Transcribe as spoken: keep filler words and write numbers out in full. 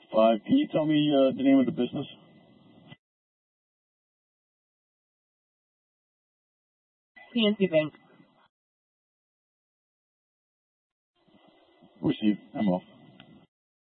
Five. Can you tell me uh, the name of the business? P N C Bank. Receive. I'm off.